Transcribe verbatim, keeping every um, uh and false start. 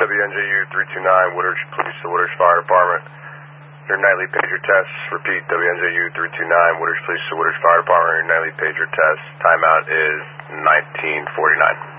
W N J U three two nine, Woodridge Police, the Woodridge Fire Department. Your nightly pager test. Repeat, W N J U three two nine, Woodridge Police, the Woodridge Fire Department. Your nightly pager test. Timeout is nineteen forty-nine.